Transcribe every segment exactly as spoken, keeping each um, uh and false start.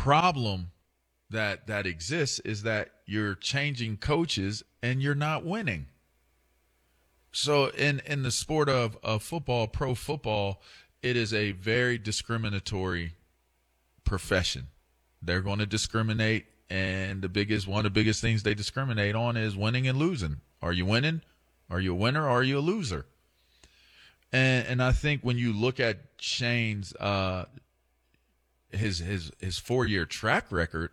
problem that that exists is that you're changing coaches and you're not winning. So in, in the sport of, of football, pro football, it is a very discriminatory profession. They're going to discriminate, and the biggest one of the biggest things they discriminate on is winning and losing. Are you winning? Are you a winner? Or are you a loser? And and I think when you look at Shane's uh, his his his four year track record,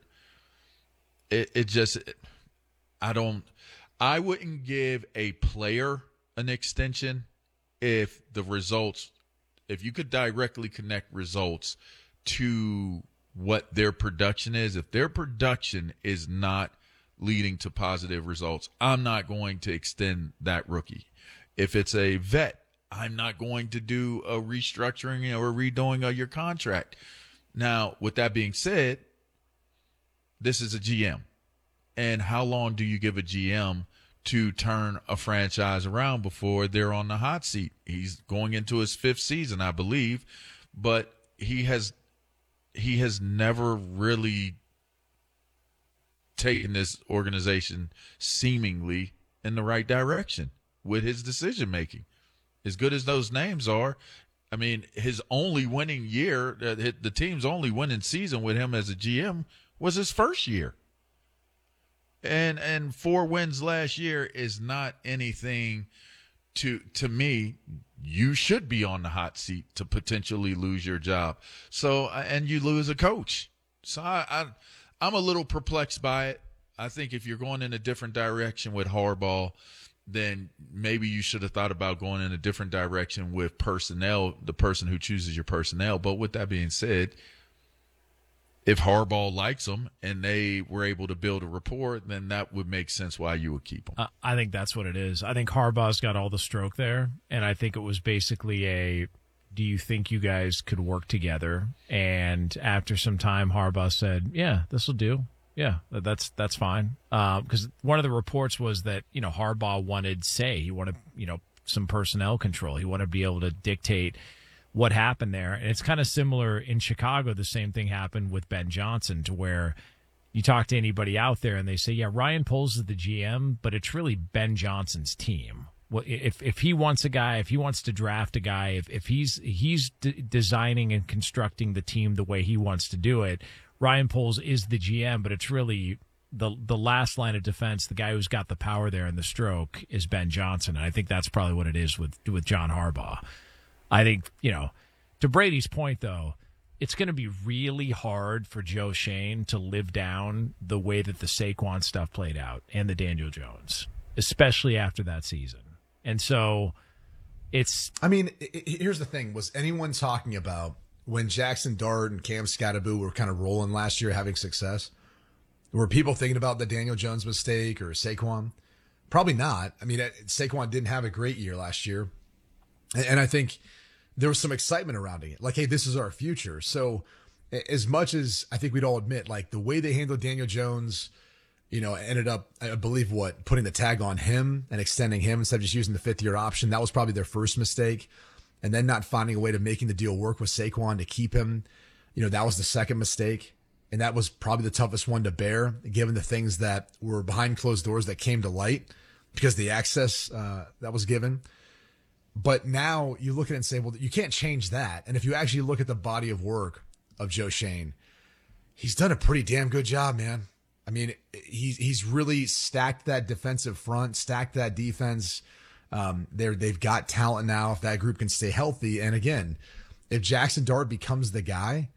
it it just I don't I wouldn't give a player an extension if the results if you could directly connect results to what their production is. If their production is not leading to positive results, I'm not going to extend that rookie. If it's a vet, I'm not going to do a restructuring or redoing of your contract. Now, with that being said, this is a G M. And how long do you give a G M to turn a franchise around before they're on the hot seat? He's going into his fifth season, I believe, but he has he has never really taken this organization seemingly in the right direction with his decision making. As good as those names are, I mean, his only winning year, the team's only winning season with him as a G M was his first year. And and four wins last year is not anything to to me. You should be on the hot seat to potentially lose your job. So and you lose a coach. So I, I I'm a little perplexed by it. I think if you're going in a different direction with Harbaugh, then maybe you should have thought about going in a different direction with personnel, the person who chooses your personnel. But with that being said, if Harbaugh likes them and they were able to build a rapport, then that would make sense why you would keep them. Uh, I think that's what it is. I think Harbaugh's got all the stroke there, and I think it was basically a, do you think you guys could work together? And after some time, Harbaugh said, yeah, this will do. Yeah, that's that's fine. Because uh, one of the reports was that, you know, Harbaugh wanted say, he wanted, you know, some personnel control. He wanted to be able to dictate what happened there. And it's kind of similar in Chicago. The same thing happened with Ben Johnson, to where you talk to anybody out there and they say, yeah, Ryan Poles is the G M, but it's really Ben Johnson's team. Well, if if he wants a guy, if he wants to draft a guy, if, if he's he's d- designing and constructing the team the way he wants to do it, Ryan Poles is the G M, but it's really the the last line of defense. The guy who's got the power there and the stroke is Ben Johnson. And I think that's probably what it is with with John Harbaugh. I think, you know, to Brady's point, though, it's going to be really hard for Joe Schoen to live down the way that the Saquon stuff played out and the Daniel Jones, especially after that season. And so it's... I mean, here's the thing. Was anyone talking about when Jackson Dart and Cam Scatterbo were kind of rolling last year, having success? Were people thinking about the Daniel Jones mistake or Saquon? Probably not. I mean, Saquon didn't have a great year last year. And I think there was some excitement around it. Like, hey, this is our future. So as much as I think we'd all admit, like, the way they handled Daniel Jones, you know, ended up, I believe, what, putting the tag on him and extending him instead of just using the fifth year option. That was probably their first mistake. And then not finding a way to making the deal work with Saquon to keep him. You know, that was the second mistake. And that was probably the toughest one to bear, given the things that were behind closed doors that came to light because the access uh, that was given. But now you look at it and say, well, you can't change that. And if you actually look at the body of work of Joe Schoen, he's done a pretty damn good job, man. I mean, he's he's really stacked that defensive front, stacked that defense. Um, they're, they've got talent now if that group can stay healthy. And again, if Jackson Dart becomes the guy,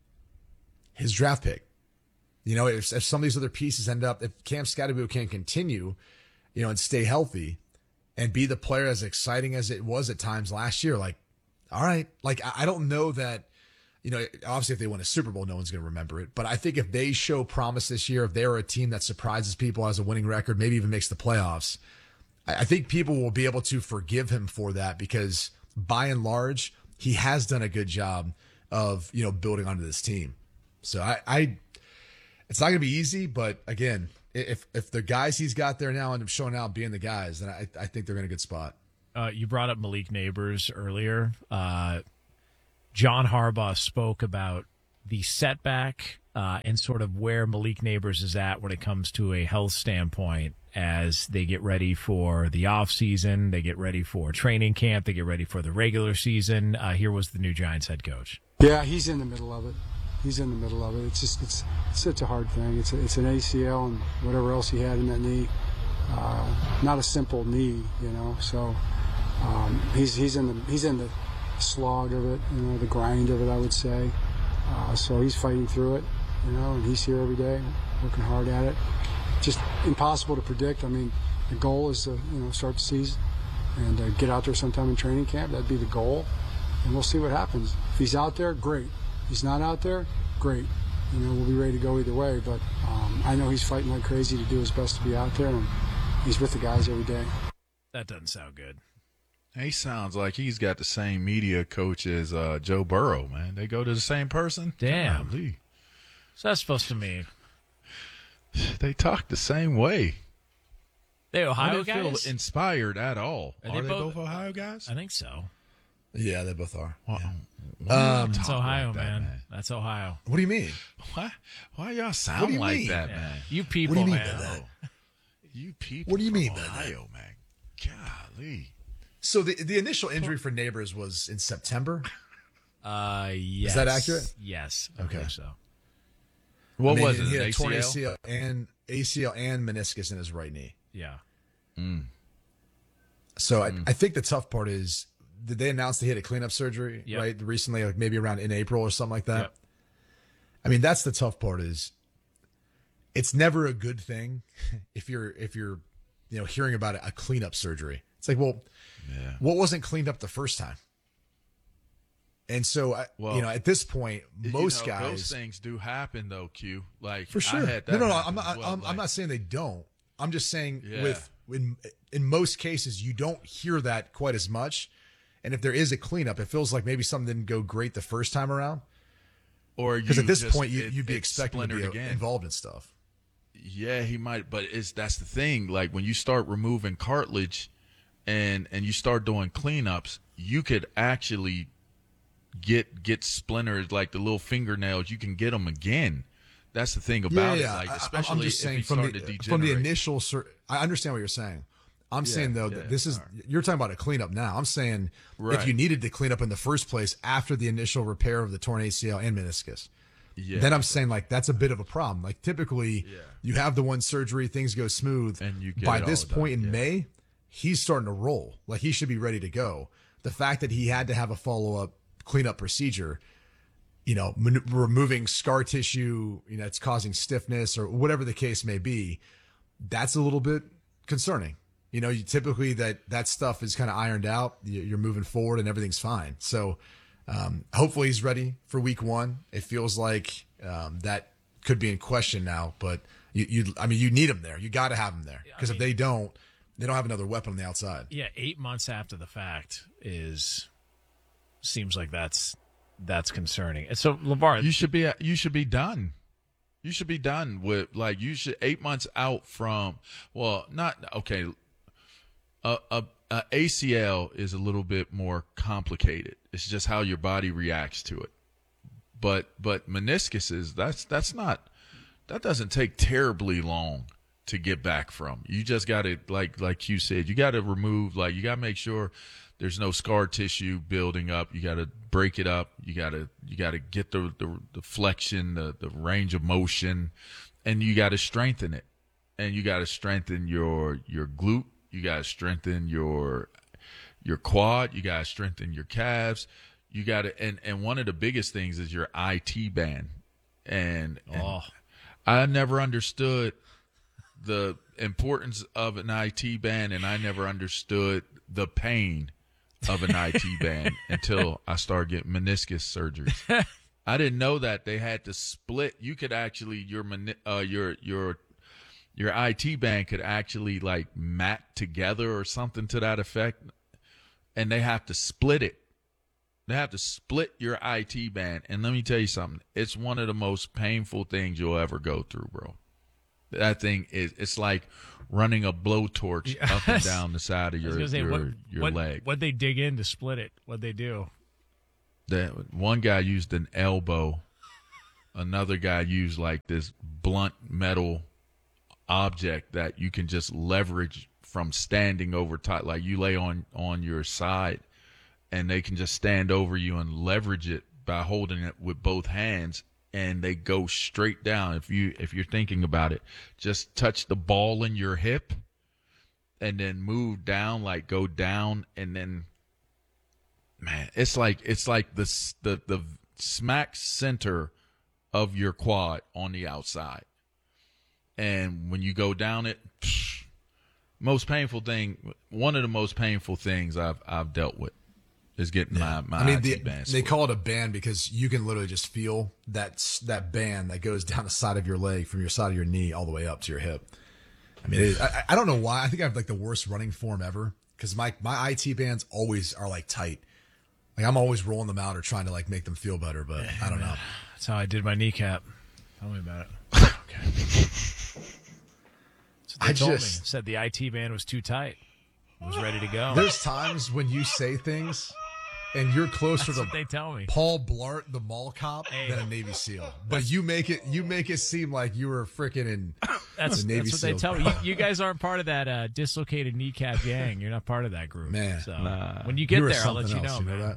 his draft pick, you know, if, if some of these other pieces end up, if Cam Scatterbo can continue, you know, and stay healthy, and be the player as exciting as it was at times last year. Like, all right. Like, I don't know that, you know, obviously if they win a Super Bowl, no one's going to remember it. But I think if they show promise this year, if they're a team that surprises people, has a winning record, maybe even makes the playoffs, I think people will be able to forgive him for that because by and large, he has done a good job of, you know, building onto this team. So I, I it's not going to be easy, but again, If if the guys he's got there now end up showing out being the guys, then I, I think they're in a good spot. Uh, you brought up Malik Neighbors earlier. Uh, John Harbaugh spoke about the setback uh, and sort of where Malik Neighbors is at when it comes to a health standpoint as they get ready for the off season, they get ready for training camp, they get ready for the regular season. Uh, here was the new Giants head coach. Yeah, he's in the middle of it. He's in the middle of it. It's just it's, it's such a hard thing. It's a, it's an A C L and whatever else he had in that knee. Uh, not a simple knee, you know. So um, he's he's in the he's in the slog of it, you know, the grind of it, I would say. Uh, so he's fighting through it, you know, and he's here every day, working hard at it. Just impossible to predict. I mean, the goal is to you know start the season and uh, get out there sometime in training camp. That'd be the goal, and we'll see what happens. If he's out there, great. If he's not out there, great. You know, we'll be ready to go either way. But um, I know he's fighting like crazy to do his best to be out there, and he's with the guys every day. That doesn't sound good. He sounds like he's got the same media coach as uh, Joe Burrow, man. They go to the same person. Damn. Golly. So that's supposed to mean They talk the same way. they Ohio I don't guys? feel inspired at all. Are Are, they they, both- both, Ohio guys? I think so. Yeah, they both are. Well, Um, That's talk Ohio, like that, man. man. That's Ohio. What do you mean? Why? Why y'all What sound do you like mean? that, Yeah. man? You people, What do you mean man. by that? You people. What do you from mean by that? Ohio, man? Golly. So the the initial injury for Neighbors was in September. Uh, yes. that accurate? Yes. I Okay. believe so. What I mean, was it? He An had a torn A A C C L? L and A C L and meniscus in his right knee. Yeah. So I, I think the tough part is, did they announce they had a cleanup surgery Yep. right recently, like maybe around in April or something like that? Yep. I mean, that's the tough part is, it's never a good thing if you're if you're you know hearing about a cleanup surgery. It's like, well, Yeah. what wasn't cleaned up the first time? And so, I, Well, you know, at this point, You most know, guys those things do happen, though. Q. Like for sure. I had that No, no, no. happen I'm not. as well. I'm, I'm Like, not saying they don't. I'm just saying Yeah. with in in most cases you don't hear that quite as much. And if there is a cleanup, it feels like maybe something didn't go great the first time around. Or Because at you this just- point, you, it- you'd be it expecting to be splintered again. involved in stuff. Yeah, he might, but it's that's the thing. Like when you start removing cartilage, and and you start doing cleanups, you could actually get get splinters like the little fingernails. You can get them again. That's the thing about it. Like I- I- especially I'm just if saying you from start the, to from the degenerate. initial. Sur- I understand what you're saying. I'm saying though yeah, that this is you're talking about a cleanup now. I'm saying if Right. you needed to clean up in the first place after the initial repair of the torn A C L and meniscus, Yeah. then I'm saying like that's a bit of a problem. Like typically, Yeah. you have the one surgery, things go smooth, And you get by it this all done, point in yeah. May, he's starting to roll. Like he should be ready to go. The fact that he had to have a follow up cleanup procedure, you know, man- removing scar tissue, you know, it's causing stiffness or whatever the case may be, that's a little bit concerning. You know, you typically that that stuff is kind of ironed out. You- You're moving forward and everything's fine. So um, hopefully he's ready for week one. It feels like um, that could be in question now, but you, you I mean, you need him there. You got to have him there because if they don't, they don't have another weapon on the outside. Yeah, eight months after the fact is seems like that's that's concerning. And so, LeVar, You should be you should be done. You should be done with like you should eight months out from well not okay. A, a, a A C L is a little bit more complicated. It's just how your body reacts to it. But but meniscuses that's that's not that doesn't take terribly long to get back from. You just got to like like you said, you got to remove like you got to make sure there's no scar tissue building up. You got to break it up. You got to you got to get the, the the flexion, the the range of motion, and you got to strengthen it. And you got to strengthen your your glute. You got to strengthen your your quad. You got to strengthen your calves. You got to and and one of the biggest things is your I T band. And, and Oh. I never understood the importance of an I T band, and I never understood the pain of an I T band until I started getting meniscus surgeries. I didn't know that they had to split. You could actually your mani- uh, your your your I T band could actually like mat together or something to that effect, and they have to split it. They have to split your I T band, and let me tell you something. It's one of the most painful things you'll ever go through, bro. That thing is, it's like running a blowtorch up and down the side of I was your gonna say, your, what, your what, leg. What'd they dig in to split it? What'd they do? That one guy used an elbow another guy used like this blunt metal object that you can just leverage from standing over top. Like you lay on, on your side and they can just stand over you and leverage it by holding it with both hands, and they go straight down. If you, if you're thinking about it, just touch the ball in your hip and then move down, like go down. And then, man, it's like, it's like the, the, the smack center of your quad on the outside. And when you go down it, psh, most painful thing, one of the most painful things I've, I've dealt with is getting yeah. my, my I mean, I T the, band. They call it a band because you can literally just feel that, that band that goes down the side of your leg from your side of your knee all the way up to your hip. I mean, it, I, I don't know why. I think I have like the worst running form ever because my, my I T bands always are like tight. Like I'm always rolling them out or trying to like make them feel better, but yeah, I don't man. know. That's how I did my kneecap. Tell me about it. Okay. They I told just me. Said the I T band was too tight. It was ready to go. There's times when you say things and you're closer That's to what they tell me. Paul Blart, the mall cop, hey. than a Navy SEAL. But you make it you make it seem like you were freaking in that's, the Navy that's what SEAL. they tell me. You, you guys aren't part of that uh, dislocated kneecap gang. You're not part of that group. Man, so nah. when you get you there, I'll let you else, know. You know man. that?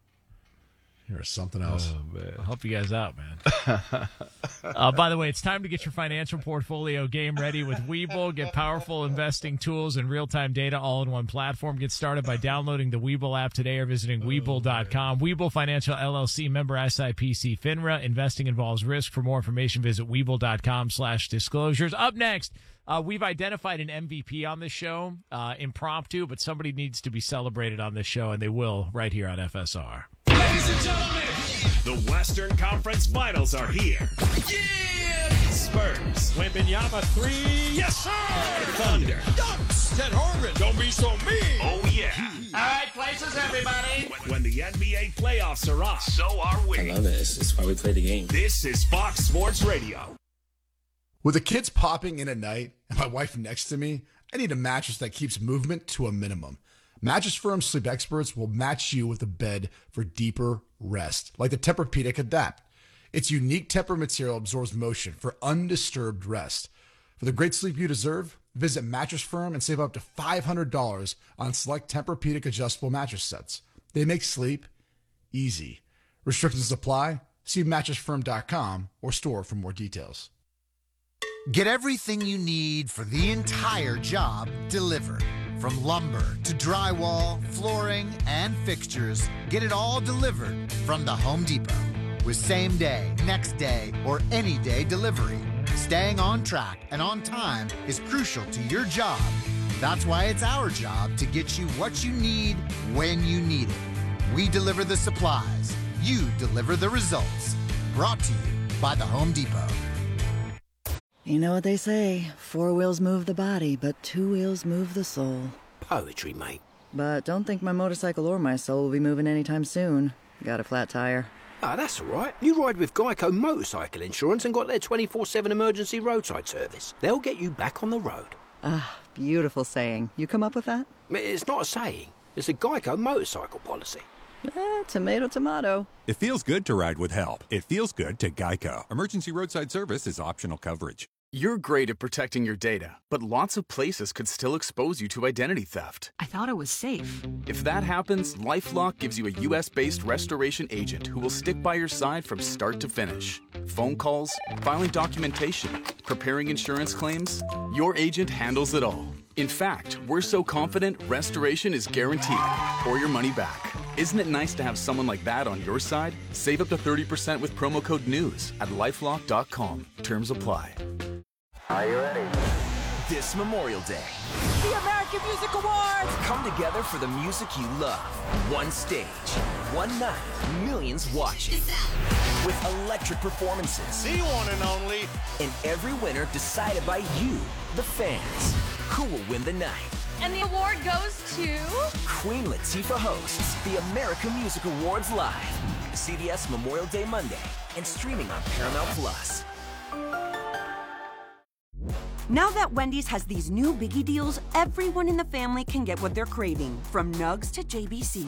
You're something else. Oh, man. I'll help you guys out, man. uh, by the way, it's time to get your financial portfolio game ready with Webull. Get powerful investing tools and real-time data all in one platform. Get started by downloading the Webull app today or visiting Webull dot com. Webull Financial L L C, member S I P C FINRA. Investing involves risk. For more information, visit Webull dot com slash disclosures. Up next, uh, we've identified an M V P on this show, uh, impromptu, but somebody needs to be celebrated on this show, and they will right here on F S R. Ladies and gentlemen, the Western Conference Finals are here. Yeah! Spurs. Wembanyama three. Yes, sir! Thunder. Dunks. Ted Horgan. Don't be so mean. Oh, yeah. All right, places, everybody. When the N B A playoffs are on, so are we. I love this. It's why we play the game. This is Fox Sports Radio. With the kids popping in at night and my wife next to me, I need a mattress that keeps movement to a minimum. Mattress Firm Sleep Experts will match you with a bed for deeper rest, like the Tempur-Pedic Adapt. Its unique Tempur material absorbs motion for undisturbed rest. For the great sleep you deserve, visit Mattress Firm and save up to five hundred dollars on select Tempur-Pedic adjustable mattress sets. They make sleep easy. Restrictions apply. See mattress firm dot com or store for more details. Get everything you need for the entire job delivered. From lumber to drywall, flooring, and fixtures, get it all delivered from the Home Depot. With same day, next day, or any day delivery, staying on track and on time is crucial to your job. That's why it's our job to get you what you need when you need it. We deliver the supplies. You deliver the results. Brought to you by the Home Depot. You know what they say, four wheels move the body, but two wheels move the soul. Poetry, mate. But don't think my motorcycle or my soul will be moving anytime soon. Got a flat tire. Ah, oh, that's all right. You ride with Geico Motorcycle Insurance and got their twenty-four seven emergency roadside service. They'll get you back on the road. Ah, beautiful saying. You come up with that? It's not a saying. It's a Geico motorcycle policy. Eh, tomato, tomato. It feels good to ride with help. It feels good to Geico. Emergency roadside service is optional coverage. You're great at protecting your data, but lots of places could still expose you to identity theft. I thought it was safe. If that happens, LifeLock gives you a U S based restoration agent who will stick by your side from start to finish. Phone calls, filing documentation, preparing insurance claims, your agent handles it all. In fact, we're so confident restoration is guaranteed or your money back. Isn't it nice to have someone like that on your side? Save up to thirty percent with promo code NEWS at lifelock dot com. Terms apply. Are you ready? This Memorial Day, the American Music Awards come together for the music you love. One stage, one night, millions watching. With electric performances. The one and only. And every winner decided by you, the fans. Who will win the night? And the award goes to... Queen Latifah hosts the American Music Awards live. C B S Memorial Day Monday and streaming on Paramount Plus. Now that Wendy's has these new biggie deals, everyone in the family can get what they're craving, from Nugs to J B C's.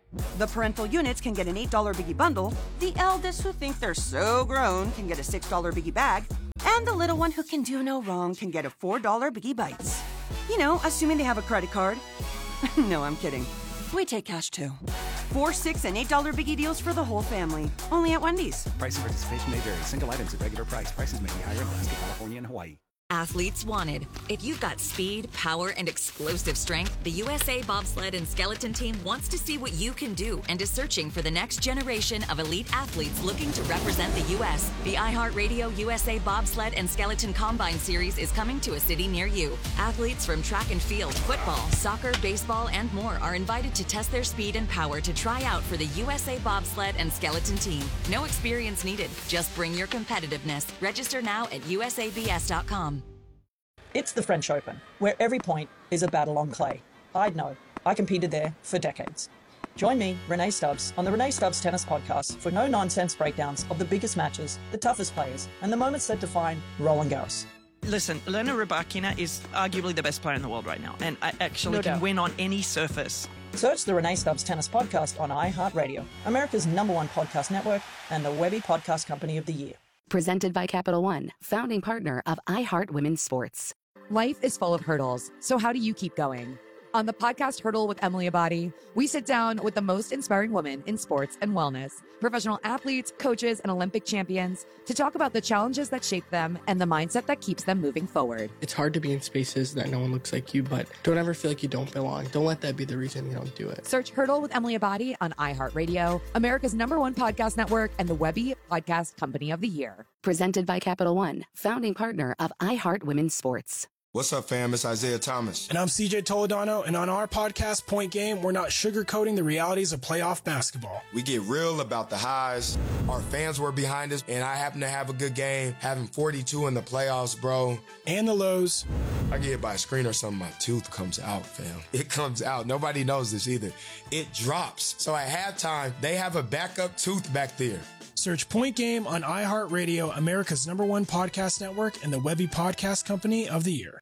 The parental units can get an eight dollar Biggie bundle, the eldest who think they're so grown can get a six dollar Biggie bag, and the little one who can do no wrong can get a four dollar Biggie Bites. You know, assuming they have a credit card. No, I'm kidding. We take cash too. Four, six, and eight dollar Biggie deals for the whole family. Only at Wendy's. Price and participation may vary. Single items at regular price. Prices may be higher in Alaska, California, and Hawaii. Athletes wanted. If you've got speed, power, and explosive strength, the U S A Bobsled and Skeleton Team wants to see what you can do and is searching for the next generation of elite athletes looking to represent the U S The iHeartRadio U S A Bobsled and Skeleton Combine Series is coming to a city near you. Athletes from track and field, football, soccer, baseball, and more are invited to test their speed and power to try out for the U S A Bobsled and Skeleton Team. No experience needed. Just bring your competitiveness. Register now at U S A B S dot com. It's the French Open, where every point is a battle on clay. I'd know. I competed there for decades. Join me, Renee Stubbs, on the Renee Stubbs Tennis Podcast for no-nonsense breakdowns of the biggest matches, the toughest players, and the moments that define Roland Garros. Listen, Elena Rybakina is arguably the best player in the world right now, and I actually No can doubt. win on any surface. Search the Renee Stubbs Tennis Podcast on iHeartRadio, America's number one podcast network, and the Webby Podcast Company of the Year. Presented by Capital One, founding partner of iHeart Women's Sports. Life is full of hurdles, so how do you keep going? On the podcast Hurdle with Emily Abadi, we sit down with the most inspiring women in sports and wellness, professional athletes, coaches, and Olympic champions to talk about the challenges that shape them and the mindset that keeps them moving forward. It's hard to be in spaces that no one looks like you, but don't ever feel like you don't belong. Don't let that be the reason you don't do it. Search Hurdle with Emily Abadi on iHeartRadio, America's number one podcast network, and the Webby Podcast Company of the Year. Presented by Capital One, founding partner of iHeart Women's Sports. What's up, fam? It's Isaiah Thomas. And I'm C J Toledano, and on our podcast, Point Game, we're not sugarcoating the realities of playoff basketball. We get real about the highs. Our fans were behind us, and I happen to have a good game, having forty-two in the playoffs, bro. And the lows. I get hit by a screen or something, my tooth comes out, fam. It comes out. Nobody knows this either. It drops. So at halftime, they have a backup tooth back there. Search Point Game on iHeartRadio, America's number one podcast network, and the Webby Podcast Company of the Year.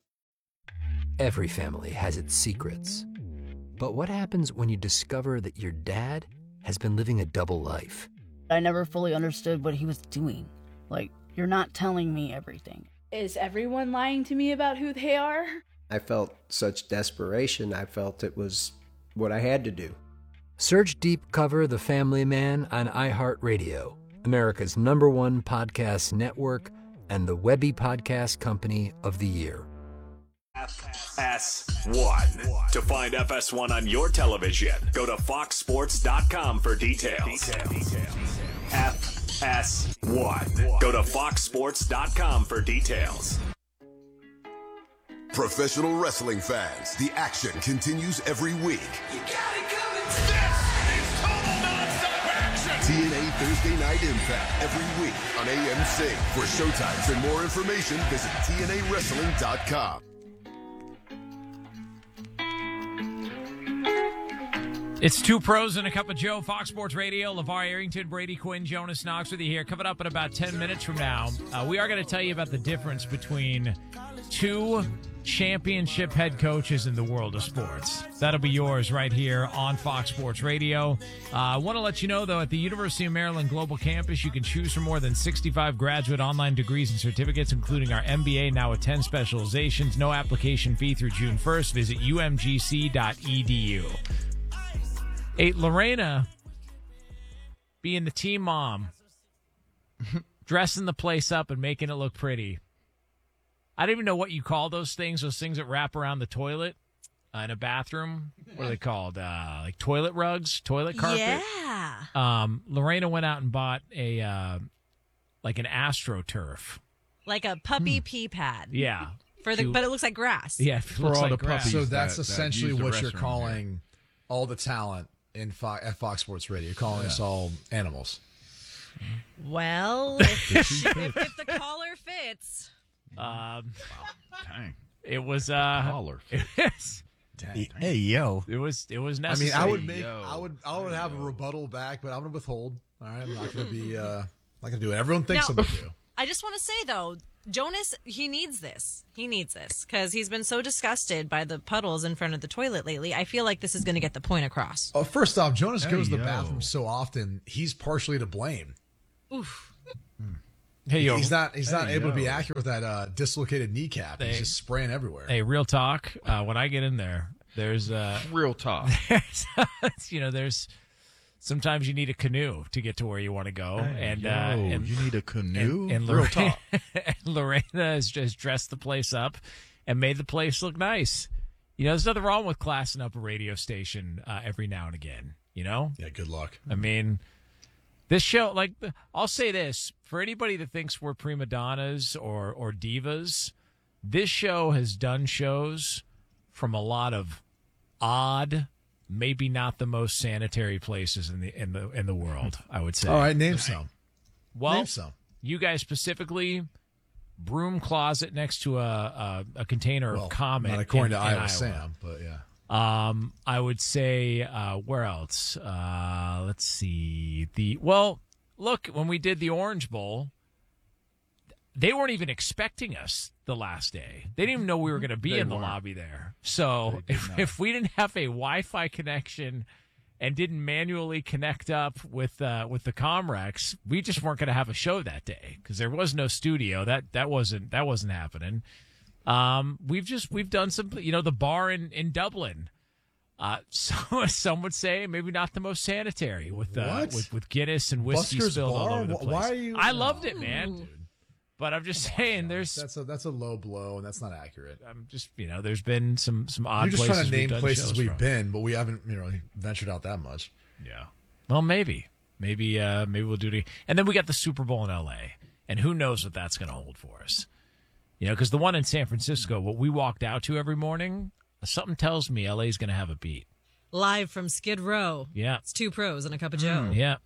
Every family has its secrets. But what happens when you discover that your dad has been living a double life? I never fully understood what he was doing. Like, you're not telling me everything. Is everyone lying to me about who they are? I felt such desperation. I felt it was what I had to do. Search Deep Cover The Family Man on iHeartRadio, America's number one podcast network, and the Webby Podcast Company of the Year. F S one. To find F S one on your television, go to fox sports dot com for details. F S one. Go to fox sports dot com for details. Professional wrestling fans, the action continues every week. You got it coming. This is total non-stop action. T N A Thursday Night Impact every week on A M C. For showtimes and more information, visit T N A wrestling dot com. It's Two Pros and a Cup of Joe, Fox Sports Radio. LeVar Arrington, Brady Quinn, Jonas Knox with you here. Coming up in about ten minutes from now, uh, we are going to tell you about the difference between two championship head coaches in the world of sports. That'll be yours right here on Fox Sports Radio. I uh, want to let you know, though, at the University of Maryland Global Campus, you can choose from more than sixty-five graduate online degrees and certificates, including our M B A, now with ten specializations. No application fee through June first. Visit U M G C dot E D U. Hey, Lorena, being the team mom, dressing the place up and making it look pretty. I don't even know what you call those things, those things that wrap around the toilet uh, in a bathroom. What are they called? Uh, like toilet rugs, toilet carpet? Yeah. Um, Lorena went out and bought a, uh, like an AstroTurf. Like a puppy pee pad. Yeah. For the, to, but it looks like grass. Yeah, it for looks all like the grass. puppies. So that- that's that essentially use the what you're restroom calling here. all the talent in Fo- at Fox Sports Radio. You're calling us all animals. Well, if, if, if the collar fits. Um, Dang. it was uh, Collar. Dang. Hey, yo. It was it was I necessary. mean, I would make, Yo. I would, I would have a rebuttal back, but I'm gonna withhold. All right, I'm not gonna be, uh, not gonna do it. Everyone thinks Now- I'm gonna do. I just want to say, though, Jonas, he needs this. He needs this because he's been so disgusted by the puddles in front of the toilet lately. I feel like this is going to get the point across. Oh, first off, Jonas Hey, goes to the yo. bathroom so often, he's partially to blame. Oof. Hey, yo. He's not he's not Hey, able to be yo. accurate with that uh, dislocated kneecap. He's Hey. just spraying everywhere. Hey, real talk. Uh, when I get in there, there's uh, Real talk. there's, you know, there's sometimes you need a canoe to get to where you want to go, Hey, and yo, uh, and you need a canoe? And, and Real Lorena, talk. and Lorena has just dressed the place up and made the place look nice. You know, there's nothing wrong with classing up a radio station uh, every now and again. You know, Yeah, good luck. I mean, this show, like, I'll say this for anybody that thinks we're prima donnas or or divas, this show has done shows from a lot of odd, maybe not the most sanitary places in the in the in the world. I would say. All right, name some. Well, Name some. you guys specifically, broom closet next to a a, a container Well, of Comet. not according in- to in Iowa Iowa. Sam, but yeah. Um, I would say uh, where else? Uh, let's see. The well, look, when we did the Orange Bowl, they weren't even expecting us the last day. They didn't even know we were going to be They in the weren't. lobby there. So They did if, not. if we didn't have a Wi-Fi connection and didn't manually connect up with uh, with the Comrex, we just weren't going to have a show that day because there was no studio. That that wasn't that wasn't happening. Um, we've just we've done some, you know, the bar in in Dublin. Uh, so some would say maybe not the most sanitary with uh, What? with with Guinness and whiskey Buster's spilled all Bar? over the Wh- place. why are you- I loved it, man. But I'm just saying, there's That's a that's a low blow, and that's not accurate. I'm just you know, there's been some some odd You're just places trying to we've name done places shows we've from. been, but we haven't you know ventured out that much. Yeah. Well, maybe, maybe, uh, maybe we'll do it. And then we got the Super Bowl in L A, and who knows what that's going to hold for us. You know, because the one in San Francisco, what we walked out to every morning, something tells me L A's going to have a beat. Live from Skid Row. Yeah. It's two pros and a cup of Joe. Yeah.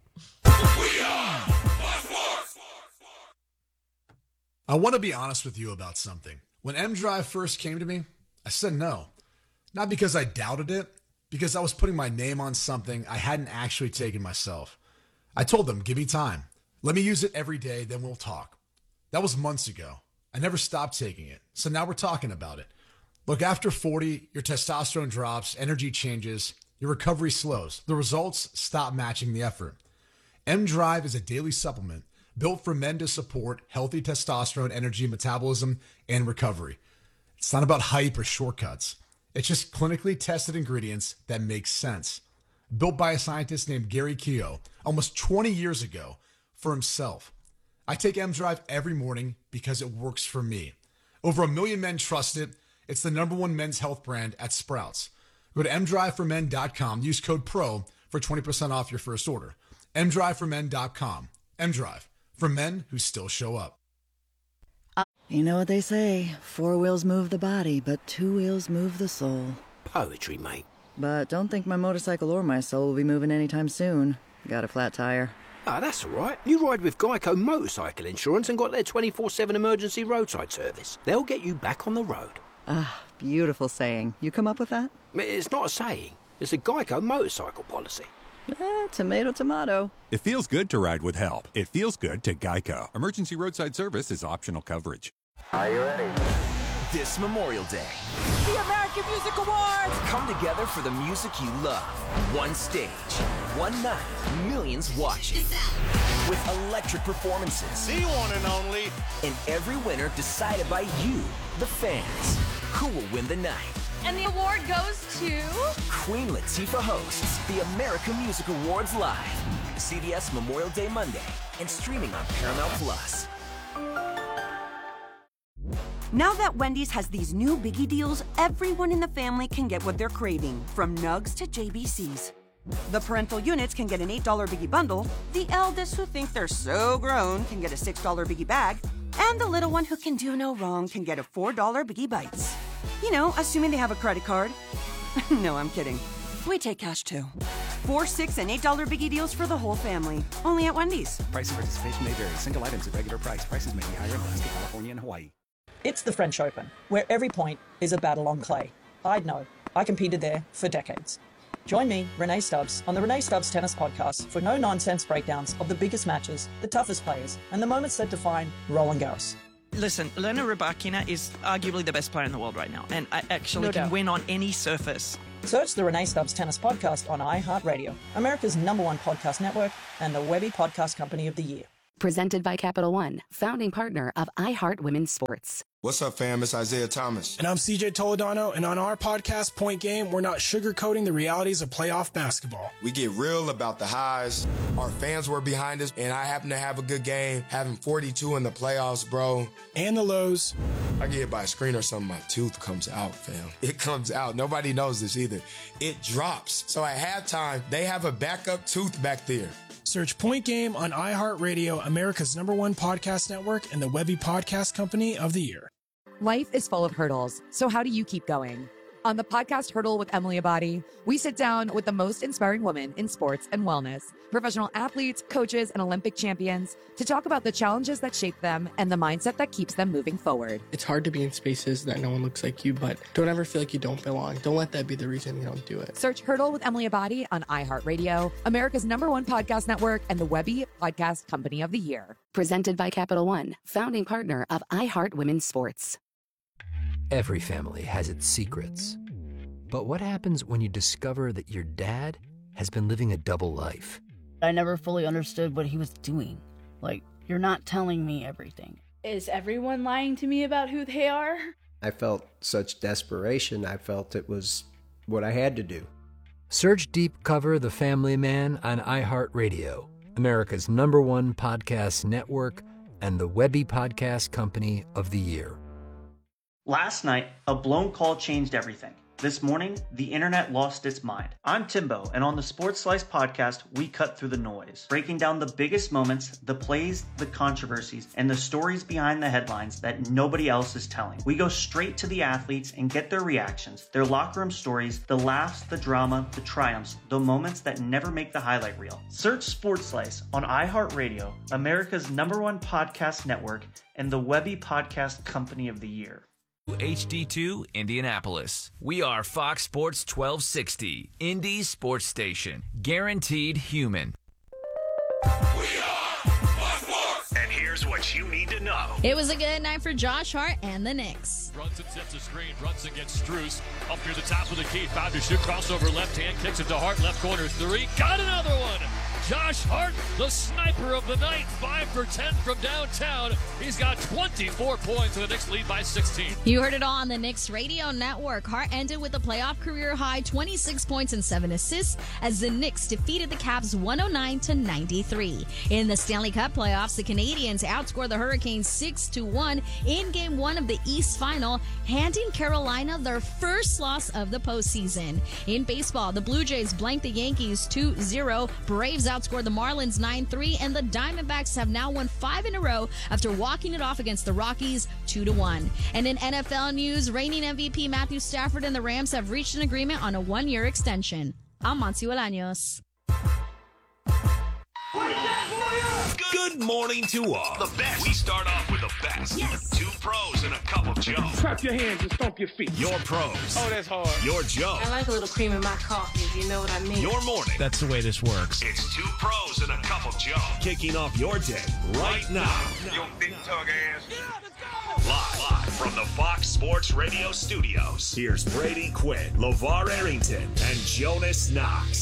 I want to be honest with you about something. When M Drive first came to me, I said no. Not because I doubted it, because I was putting my name on something I hadn't actually taken myself. I told them, give me time. Let me use it every day, then we'll talk. That was months ago. I never stopped taking it. So now we're talking about it. Look, after forty, your testosterone drops, energy changes, your recovery slows. The results stop matching the effort. M Drive is a daily supplement built for men to support healthy testosterone, energy, metabolism, and recovery. It's not about hype or shortcuts. It's just clinically tested ingredients that make sense. Built by a scientist named Gary Keogh almost twenty years ago for himself. I take M Drive every morning because it works for me. Over a million men trust it. It's the number one men's health brand at Sprouts. Go to m drive for men dot com. Use code PRO for twenty percent off your first order. m drive for men dot com. M-Drive, for men who still show up. You know what they say, four wheels move the body, but two wheels move the soul. Poetry, mate. But don't think my motorcycle or my soul will be moving anytime soon. Got a flat tire. Ah, that's all right. You ride with Geico Motorcycle Insurance and got their twenty-four seven emergency roadside service. They'll get you back on the road. Ah, beautiful saying. You come up with that? It's not a saying. It's a Geico motorcycle policy. Eh, tomato, tomato. It feels good to ride with help. It feels good to Geico. Emergency roadside service is optional coverage. Are you ready? This Memorial Day, The American Music Awards! come together for the music you love. One stage, one night, millions watching. With electric performances. The one and only. And every winner decided by you, the fans. Who will win the night? And the award goes to... Queen Latifah hosts the American Music Awards live. C B S Memorial Day Monday and streaming on Paramount Plus. Now that Wendy's has these new biggie deals, everyone in the family can get what they're craving, from nugs to J B Cs. The parental units can get an eight dollar biggie bundle, the eldest who think they're so grown can get a six dollar biggie bag, and the little one who can do no wrong can get a four dollar biggie bites. You know, assuming they have a credit card. No, I'm kidding. We take cash too. Four, six, and eight dollar biggie deals for the whole family. Only at Wendy's. Price and participation may vary. Single items at regular price. Prices may be higher in Alaska, California, and Hawaii. It's the French Open, where every point is a battle on clay. I'd know. I competed there for decades. Join me, Renee Stubbs, on the Renee Stubbs Tennis Podcast for no-nonsense breakdowns of the biggest matches, the toughest players, and the moments that define Roland Garros. Listen, Elena Rybakina is arguably the best player in the world right now, and I actually No can doubt. win on any surface. Search the Renee Stubbs Tennis Podcast on iHeartRadio, America's number one podcast network and the Webby Podcast Company of the Year. Presented by Capital One, founding partner of iHeart Women's Sports. What's up, fam? It's Isaiah Thomas. And I'm C J Toledano, and on our podcast, Point Game, we're not sugarcoating the realities of playoff basketball. We get real about the highs. Our fans were behind us, and I happen to have a good game, having forty-two in the playoffs, bro. And the lows. I get hit by a screen or something, my tooth comes out, fam. It comes out. Nobody knows this either. It drops. So at halftime, they have a backup tooth back there. Search Point Game on iHeartRadio, America's number one podcast network, and the Webby Podcast Company of the Year. Life is full of hurdles, so how do you keep going? On the podcast Hurdle with Emily Abadi, we sit down with the most inspiring women in sports and wellness, professional athletes, coaches, and Olympic champions to talk about the challenges that shape them and the mindset that keeps them moving forward. It's hard to be in spaces that no one looks like you, but don't ever feel like you don't belong. Don't let that be the reason you don't do it. Search Hurdle with Emily Abadi on iHeartRadio, America's number one podcast network, and the Webby Podcast Company of the Year. Presented by Capital One, founding partner of iHeart Women's Sports. Every family has its secrets. But what happens when you discover that your dad has been living a double life? I never fully understood what he was doing. Like, you're not telling me everything. Is everyone lying to me about who they are? I felt such desperation. I felt it was what I had to do. Search Deep Cover The Family Man on iHeartRadio, America's number one podcast network and the Webby Podcast Company of the Year. Last night, a blown call changed everything. This morning, the internet lost its mind. I'm Timbo, and on the Sports Slice podcast, we cut through the noise, breaking down the biggest moments, the plays, the controversies, and the stories behind the headlines that nobody else is telling. We go straight to the athletes and get their reactions, their locker room stories, the laughs, the drama, the triumphs, the moments that never make the highlight reel. Search Sports Slice on iHeartRadio, America's number one podcast network, and the Webby Podcast Company of the Year. H D two Indianapolis. We are Fox Sports twelve sixty, Indy's sports station. Guaranteed human. And here's what you need to know. It was a good night for Josh Hart and the Knicks. Brunson sets a screen. Brunson gets Strus up near the top of the key. Found to shoot. Crossover left hand. Kicks it to Hart. Left corner three. Got another one. Josh Hart, the sniper of the night, five for ten from downtown. He's got twenty-four points, and the Knicks lead by sixteen. You heard it all on the Knicks radio network. Hart ended with a playoff career high twenty-six points and seven assists as the Knicks defeated the Cavs one oh nine to ninety-three. In the Stanley Cup playoffs, the Canadiens outscored the Hurricanes six to one in game one of the East Final, handing Carolina their first loss of the postseason. In baseball, the Blue Jays blanked the Yankees two zero. Braves outscored the Marlins nine three, and the Diamondbacks have now won five in a row after walking it off against the Rockies two to one. And in N F L news, reigning M V P Matthew Stafford and the Rams have reached an agreement on a one-year extension. I'm Monty Bolaños. Good morning to all. The best. We start off with the best. Yes. Two pros and a cup of Joe. Clap your hands and stomp your feet. Your pros. Oh, that's hard. Your Joe. I like a little cream in my coffee, if you know what I mean. Your morning. That's the way this works. It's two pros and a cup of Joe. Kicking off your day right now. Yo, big tug ass. Yeah, let's go. Live, live from the Fox Sports Radio studios. Here's Brady Quinn, LeVar Arrington, and Jonas Knox.